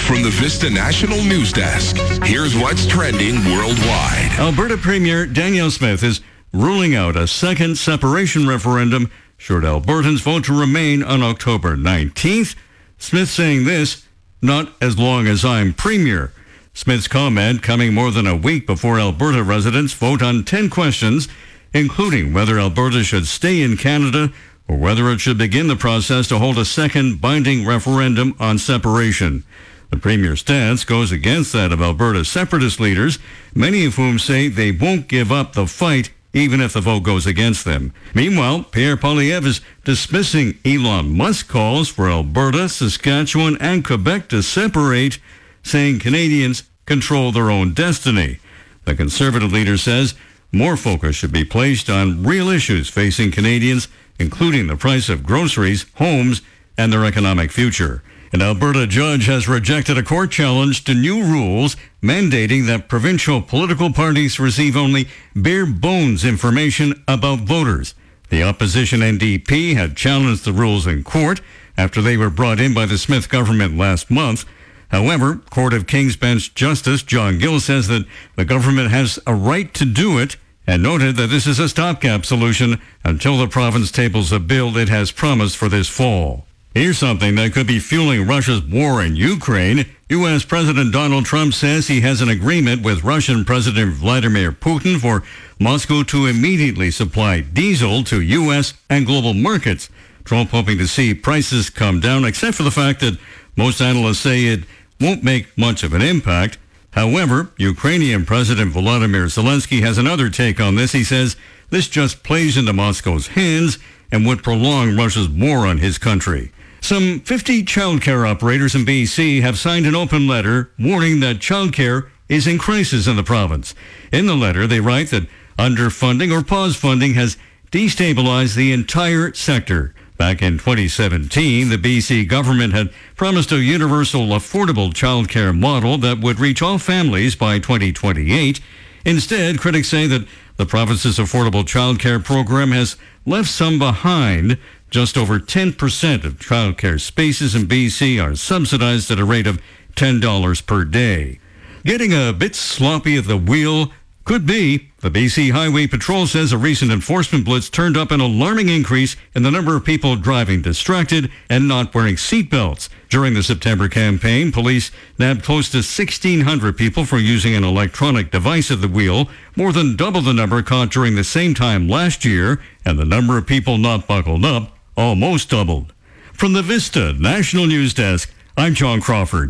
From the Vista National News Desk, here's what's trending worldwide. Alberta Premier Danielle Smith is ruling out a second separation referendum should Albertans vote to remain on October 19th. Smith saying this, "Not as long as I'm Premier." Smith's comment coming more than a week before Alberta residents vote on 10 questions, including whether Alberta should stay in Canada or whether it should begin the process to hold a second binding referendum on separation. The Premier's stance goes against that of Alberta's separatist leaders, many of whom say they won't give up the fight even if the vote goes against them. Meanwhile, Pierre Poilievre is dismissing Elon Musk's calls for Alberta, Saskatchewan, and Quebec to separate, saying Canadians control their own destiny. The Conservative leader says more focus should be placed on real issues facing Canadians, including the price of groceries, homes, and their economic future. An Alberta judge has rejected a court challenge to new rules mandating that provincial political parties receive only bare-bones information about voters. The opposition NDP had challenged the rules in court after they were brought in by the Smith government last month. However, Court of King's Bench Justice John Gill says that the government has a right to do it and noted that this is a stopgap solution until the province tables a bill it has promised for this fall. Here's something that could be fueling Russia's war in Ukraine. U.S. President Donald Trump says he has an agreement with Russian President Vladimir Putin for Moscow to immediately supply diesel to U.S. and global markets. Trump hoping to see prices come down, except for the fact that most analysts say it won't make much of an impact. However, Ukrainian President Volodymyr Zelensky has another take on this. He says this just plays into Moscow's hands and would prolong Russia's war on his country. Some 50 childcare operators in BC have signed an open letter warning that childcare is in crisis in the province. In the letter, they write that underfunding or pause funding has destabilized the entire sector. Back in 2017, the BC government had promised a universal affordable childcare model that would reach all families by 2028. Instead, critics say that the province's affordable childcare program has left some behind. Just over 10% of childcare spaces in BC are subsidized at a rate of $10 per day. Getting a bit sloppy at the wheel could be. The BC Highway Patrol says a recent enforcement blitz turned up an alarming increase in the number of people driving distracted and not wearing seatbelts. During the September campaign, police nabbed close to 1,600 people for using an electronic device at the wheel, more than double the number caught during the same time last year, and the number of people not buckled up almost doubled. From the Vista National News Desk, I'm John Crawford.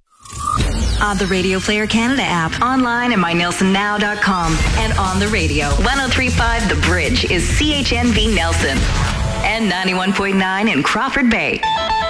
On the Radio Player Canada app, online at mynelsonnow.com, and on the radio. 103.5 The Bridge is CHNV Nelson and 91.9 in Crawford Bay.